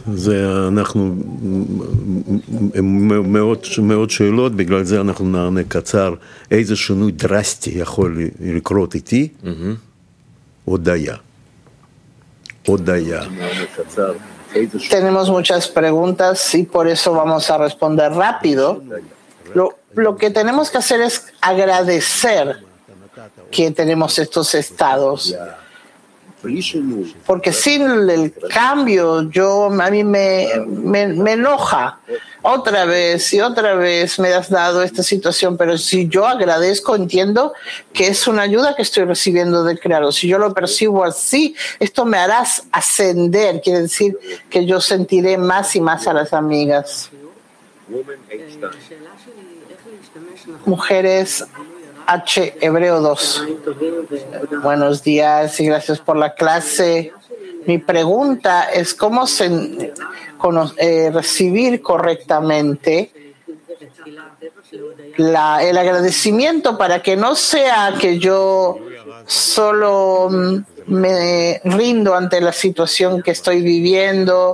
אנחנו מאוד שאלות, בגלל זה אנחנו נענה קצר. איזה שינוי דרסטי יכול לקרות איתי? הודיה. Tenemos muchas preguntas y por eso vamos a responder rápido. Lo que tenemos que hacer es agradecer que tenemos estos estados. Porque sin el cambio, a mí me enoja. Otra vez y otra vez me has dado esta situación, pero si yo agradezco, entiendo que es una ayuda que estoy recibiendo del Creador. Si yo lo percibo así, esto me hará ascender, quiere decir que yo sentiré más y más a las amigas. Mujeres H, Hebreo 2. Buenos días y gracias por la clase. Mi pregunta es cómo recibir correctamente el agradecimiento para que no sea que yo solo me rindo ante la situación que estoy viviendo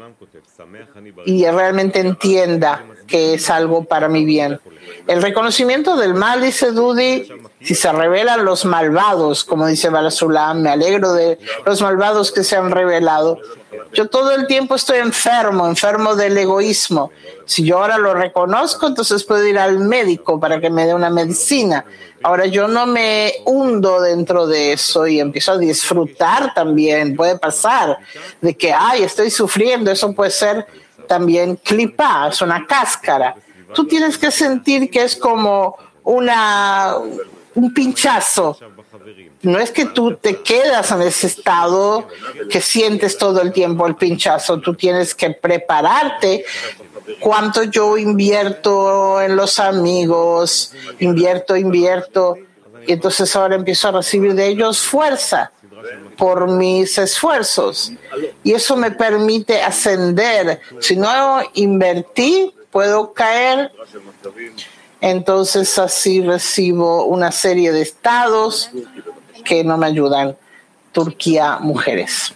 y realmente entienda que es algo para mi bien. El reconocimiento del mal, dice Dudi, si se revelan los malvados, como dice Balasulam, me alegro de los malvados que se han revelado. Yo todo el tiempo estoy enfermo del egoísmo. Si yo ahora lo reconozco, entonces puedo ir al médico para que me dé una medicina. Ahora yo no me hundo dentro de eso y empiezo a disfrutar también. Puede pasar de que, estoy sufriendo, eso puede ser también clipa, es una cáscara. Tú tienes que sentir que es como un pinchazo. No es que tú te quedas en ese estado que sientes todo el tiempo el pinchazo. Tú tienes que prepararte. ¿Cuánto yo invierto en los amigos? Invierto. Y entonces ahora empiezo a recibir de ellos fuerza por mis esfuerzos. Y eso me permite ascender. Si no invertí, puedo caer. Entonces así recibo una serie de estados que no me ayudan. Turquía, mujeres.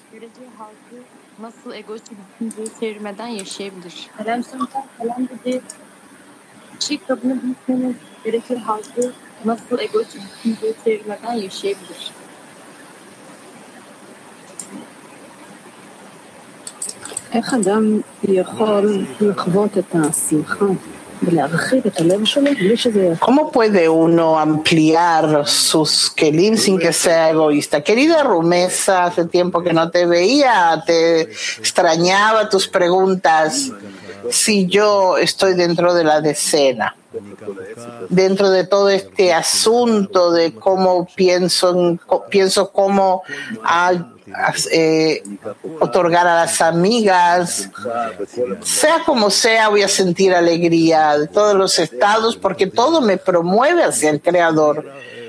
איך אדם יכול לחוות את השמחה ולהרחיב את הלב שלו בלי שזה... ¿Cómo puede uno ampliar sus kelim sin que sea egoísta? Querida Rumesa, hace tiempo que no te veía, te extrañaba tus preguntas. Si yo estoy dentro de la decena, dentro de todo este asunto de cómo pienso cómo otorgar a las amigas, sea como sea, voy a sentir alegría de todos los estados porque todo me promueve hacia el Creador.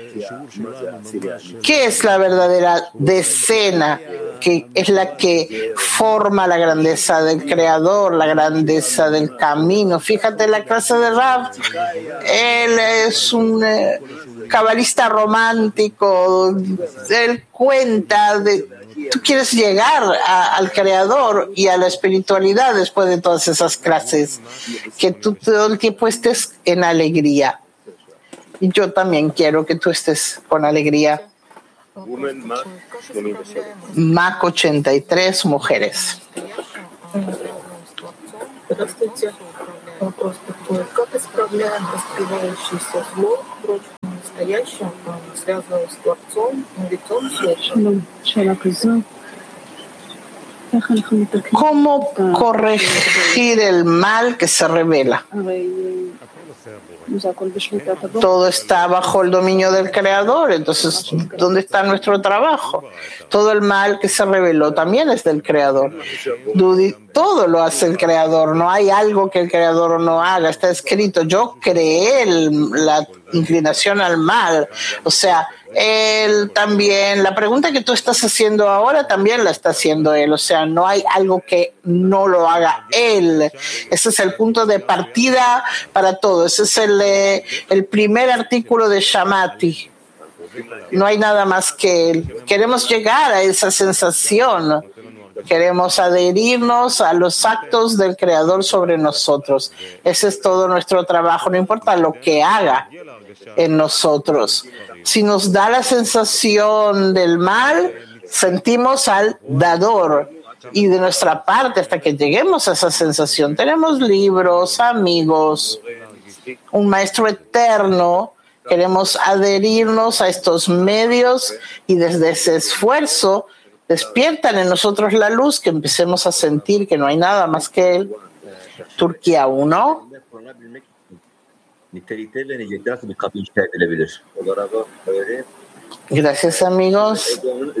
¿Qué es la verdadera decena? Que es la que forma la grandeza del Creador, la grandeza del camino. Fíjate en la clase de Rav, él es un cabalista romántico, él cuenta tú quieres llegar al Creador y a la espiritualidad después de todas esas clases, que tú todo el tiempo estés en alegría. Y yo también quiero que tú estés con alegría. Mac 83, mujeres. ¿Cómo corregir el mal que se revela? Todo está bajo el dominio del Creador, entonces, ¿dónde está nuestro trabajo? Todo el mal que se reveló también es del Creador. Todo lo hace el Creador, no hay algo que el Creador no haga, está escrito, yo creé la inclinación al mal, o sea, él también, la pregunta que tú estás haciendo ahora también la está haciendo él, o sea, no hay algo que no lo haga él. Ese es el punto de partida para todo, ese es el primer artículo de Shamati. No hay nada más que él. Queremos llegar a esa sensación Queremos adherirnos a los actos del Creador sobre nosotros. Ese es todo nuestro trabajo, no importa lo que haga en nosotros. Si nos da la sensación del mal, sentimos al dador. Y de nuestra parte, hasta que lleguemos a esa sensación, tenemos libros, amigos, un maestro eterno. Queremos adherirnos a estos medios y desde ese esfuerzo despiertan en nosotros la luz, que empecemos a sentir que no hay nada más que Él. Turquía 1. Gracias, amigos.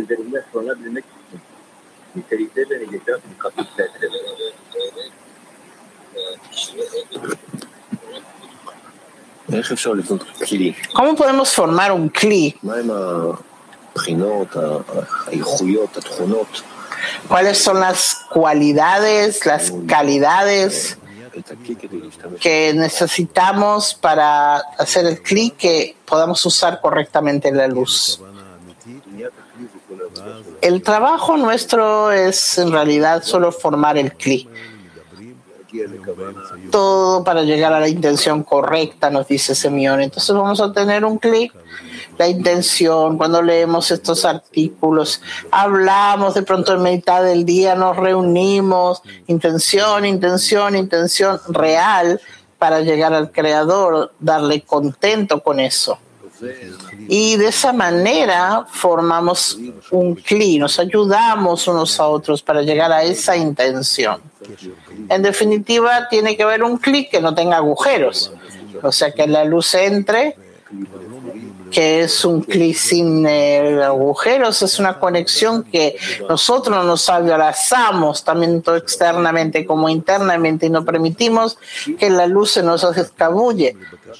¿Cómo podemos formar un kli? ¿Cuáles son las cualidades, las calidades que necesitamos para hacer el kli que podamos usar correctamente la luz? El trabajo nuestro es en realidad solo formar el kli. Todo para llegar a la intención correcta, nos dice Simeón. Entonces vamos a tener un kli. La intención, cuando leemos estos artículos, hablamos de pronto en mitad del día, nos reunimos, intención real para llegar al Creador, darle contento con eso. Y de esa manera formamos un kli, nos ayudamos unos a otros para llegar a esa intención. En definitiva, tiene que haber un kli que no tenga agujeros, o sea, que la luz entre, que es un kli sin agujeros, es una conexión que nosotros nos abrazamos tanto externamente como internamente y no permitimos que la luz se nos escabulle.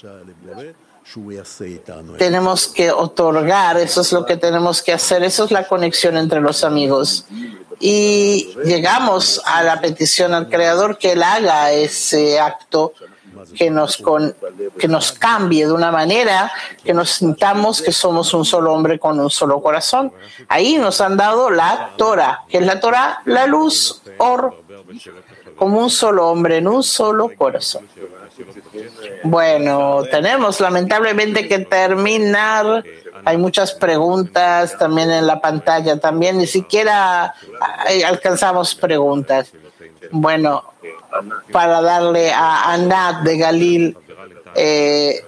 Tenemos que otorgar, eso es lo que tenemos que hacer, eso es la conexión entre los amigos. Y llegamos a la petición al Creador que Él haga ese acto, que nos cambie de una manera que nos sintamos que somos un solo hombre con un solo corazón. Ahí nos han dado la Torah, que es la Torah, la luz, como un solo hombre en un solo corazón. Bueno, tenemos lamentablemente que terminar. Hay muchas preguntas también en la pantalla, también ni siquiera alcanzamos preguntas. Bueno, para darle a Anat de Galil de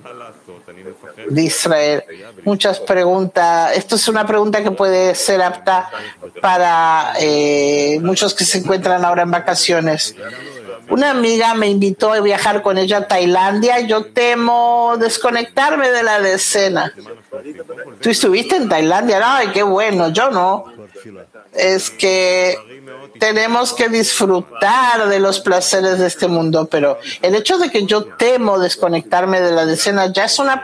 Israel muchas preguntas. Esto es una pregunta que puede ser apta para muchos que se encuentran ahora en vacaciones. Una amiga me invitó a viajar con ella a Tailandia y yo temo desconectarme de la decena. ¿Tú estuviste en Tailandia? Ay, qué bueno, yo no. Es que tenemos que disfrutar de los placeres de este mundo, pero el hecho de que yo temo desconectarme de la decena ya es una